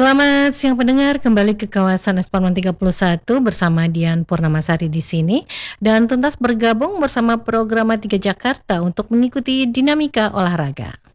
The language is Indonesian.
Selamat siang pendengar, kembali ke kawasan Esparman 31 bersama Dian Purnamasari di sini dan tuntas bergabung bersama program 3 Jakarta untuk mengikuti dinamika olahraga.